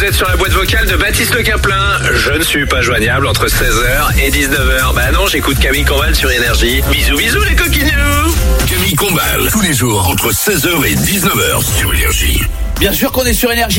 êtes sur la boîte vocale de Baptiste Le Caplin. Je ne suis pas joignable entre 16h et 19h. Bah non, j'écoute Camille Combal sur Énergie. Bisous, bisous les coquinous. Camille Combal, tous les jours entre 16h et 19h sur Énergie. Bien sûr qu'on est sur Énergie.